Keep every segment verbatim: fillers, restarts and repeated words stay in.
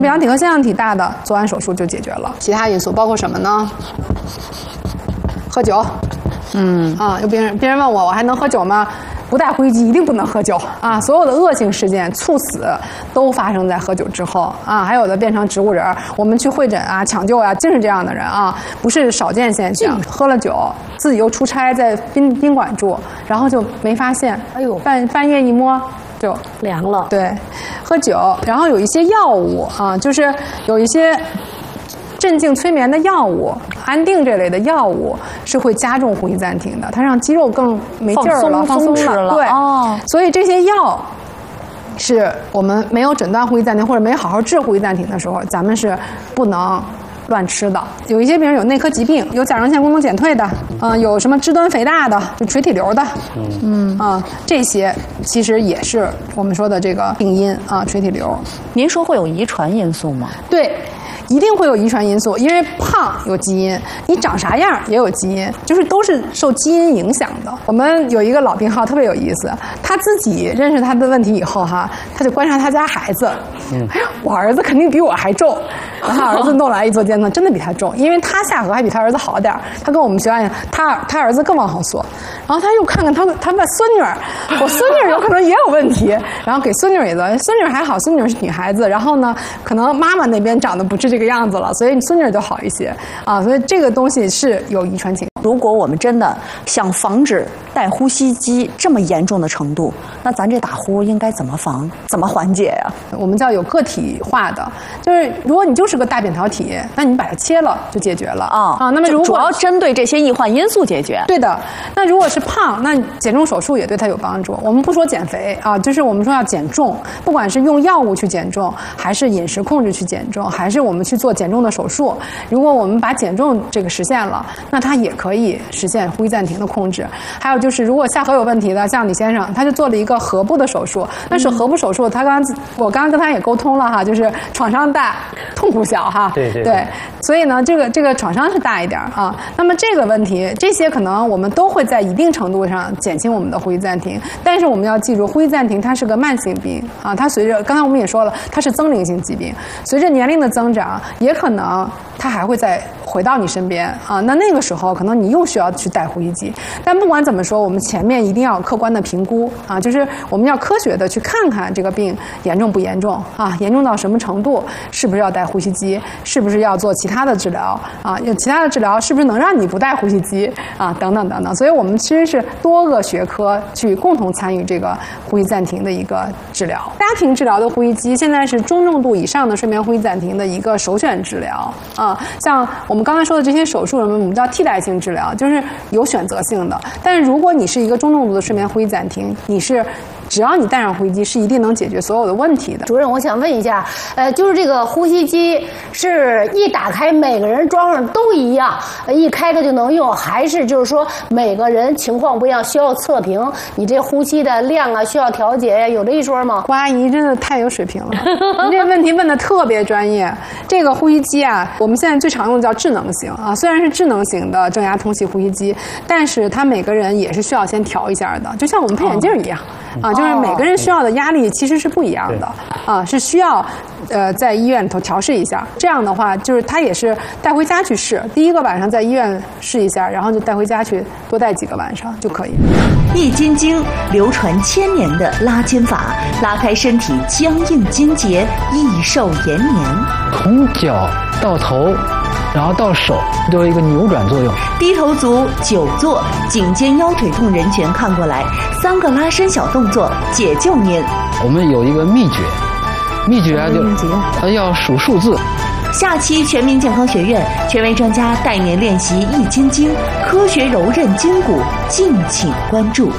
扁桃体和腺样体大的，做完手术就解决了。其他因素包括什么呢？喝酒。嗯啊，有别人别人问我，我还能喝酒吗？不带呼吸机一定不能喝酒啊！所有的恶性事件、猝死都发生在喝酒之后啊，还有的变成植物人。我们去会诊啊、抢救啊，尽是这样的人啊，不是少见现象。喝了酒，自己又出差在宾宾馆住，然后就没发现，哎呦，半半夜一摸就凉了。 对，喝酒，然后有一些药物啊，就是有一些镇静催眠的药物。安定这类的药物是会加重呼吸暂停的，它让肌肉更没劲儿了，放松了。对，哦，所以这些药是我们没有诊断呼吸暂停或者没好好治呼吸暂停的时候，咱们是不能乱吃的。有一些病人有内科疾病，有甲状腺功能减退的，嗯、呃，有什么肢端肥大的，就垂体瘤的，嗯啊、呃，这些其实也是我们说的这个病因啊，垂体瘤。 您说会有遗传因素吗？ 对。一定会有遗传因素，因为胖有基因，你长啥样也有基因，就是都是受基因影响的。我们有一个老病号特别有意思，他自己认识他的问题以后哈，他就观察他家孩子，嗯、哎呀，我儿子肯定比我还重，然后他儿子弄来一做监测，真的比他重，因为他下颌还比他儿子好点，他跟我们学校一样，他他儿子更往后缩，然后他又看看他他的孙女儿，我孙女儿有可能也有问题，然后给孙女儿也做，孙女儿还好，孙女儿是女孩子，然后呢，可能妈妈那边长得不是这个。这个样子了，所以你孙女就好一些啊，所以这个东西是有遗传情况。 如果我们真的想防止带呼吸机这么严重的程度，那咱这打呼应该怎么防？怎么缓解呀、 啊？我们叫有个体化的，就是如果你就是个大扁桃体，那你把它切了就解决了啊啊。那么如果主要针对这些易患因素解决。 对的。那如果是胖，那减重手术也对它有帮助。我们不说减肥啊，就是我们说要减重，不管是用药物去减重，还是饮食控制去减重，还是我们去做减重的手术。如果我们把减重这个实现了，那它也可以实现呼吸暂停的控制。还有就是，如果下颌有问题的，像李先生，他就做了一个颌部的手术。但是颌部手术，他刚我刚刚跟他也沟通了哈，就是创伤大，痛苦小哈。 对对对, 对。所以呢，这个这个创伤是大一点啊。那么这个问题，这些可能我们都会在一定程度上减轻我们的呼吸暂停。但是我们要记住，呼吸暂停它是个慢性病啊，它随着刚才我们也说了，它是增龄性疾病，随着年龄的增长，也可能它还会再回到你身边啊。那那个时候可能你又需要去带呼吸机。但不管怎么说，我们前面一定要客观的评估啊，就是我们要科学的去看看这个病严重不严重啊，严重到什么程度，是不是要带呼吸机，是不是要做其他的治疗啊？有其他的治疗是不是能让你不带呼吸机啊？等等等等。所以我们其实是多个学科去共同参与这个呼吸暂停的一个治疗。家庭治疗的呼吸机现在是中重度以上的睡眠呼吸暂停的一个首选治疗啊。像我们刚才说的这些手术，我们叫替代性治疗，就是有选择性的。但是如果你是一个中重度的睡眠呼吸暂停，你是只要你带上呼吸机，是一定能解决所有的问题的。 主任，我想问一下，呃，就是这个呼吸机是一打开每个人装上都一样，一开开就能用，还是就是说每个人情况不一样，需要测评你这呼吸的量啊，需要调节呀？有这一说吗？ 胡阿姨真的太有水平了，您这个问题问的特别专业。这个呼吸机啊，我们现在最常用的叫智能型啊，虽然是智能型的正压通气呼吸机，但是它每个人也是需要先调一下的，就像我们配眼镜一样。啊，就是每个人需要的压力其实是不一样的啊，是需要呃在医院里头调试一下。这样的话，就是他也是带回家去试，第一个晚上在医院试一下，然后就带回家去多带几个晚上就可以。 易筋经流传千年的拉筋法，拉开身体僵硬筋结，益寿延年。 从脚到头，然后到手，都有一个扭转作用。 低头族、久坐、颈肩腰腿痛人群看过来，三个拉伸小动作解救您。 我们有一个秘诀，秘诀啊就呃要数数字。 下期全民健康学院权威专家带您练习易筋经，科学柔韧筋骨，敬请关注。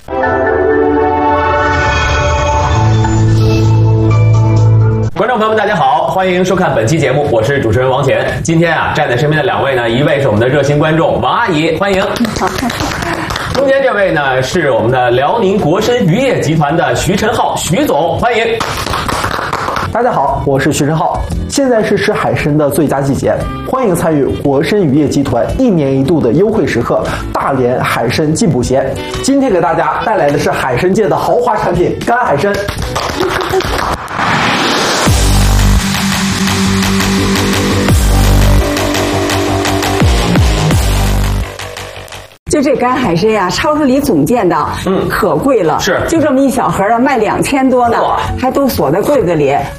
观众朋友们，大家好，欢迎收看本期节目，我是主持人王乾。今天啊，站在身边的两位呢，一位是我们的热心观众王阿姨，欢迎。中间这位呢，是我们的辽宁国参渔业集团的徐晨浩徐总，欢迎。 大家好，我是徐晨浩。现在是吃海参的最佳季节，欢迎参与国参渔业集团一年一度的优惠时刻——大连海参进补节。今天给大家带来的是海参界的豪华产品——干海参。 就这干海参呀，超市里总见到，嗯，可贵了， 是， 就这么一小盒啊，卖两千多呢，还都锁在柜子里。